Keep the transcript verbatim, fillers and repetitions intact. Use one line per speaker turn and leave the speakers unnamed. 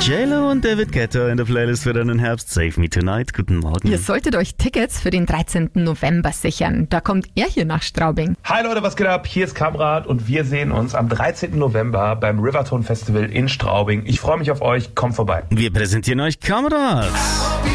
J-Lo und David Guetta in der Playlist für deinen Herbst. Save Me Tonight. Guten Morgen.
Ihr solltet euch Tickets für den dreizehnten November sichern. Da kommt er hier nach Straubing.
Hi Leute, was geht ab? Hier ist Kamrat und wir sehen uns am dreizehnten November beim Rivertone Festival in Straubing. Ich freue mich auf euch, kommt vorbei.
Wir präsentieren euch Kamerad.